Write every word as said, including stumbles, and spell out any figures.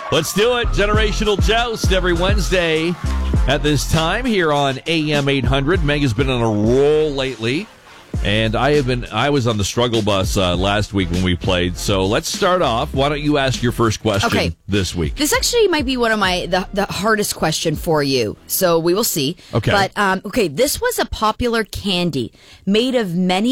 Let's do it. Generational Joust every Wednesday at this time here on A M eight hundred. Meg has been on a roll lately, and I have been. I was on the struggle bus uh, last week when we played. So let's start off. Why don't you ask your first question okay. this week? This actually might be one of my the, the hardest question for you. So we will see. Okay. But um, okay, this was a popular candy made of many